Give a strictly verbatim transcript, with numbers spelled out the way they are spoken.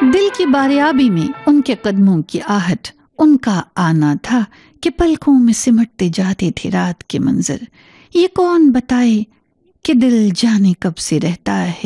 दिल की बारियाबी में उनके कदमों की आहट, उनका आना था कि पलकों में सिमटते जाते थे रात के मंजर। ये कौन बताए कि दिल जाने कब से रहता है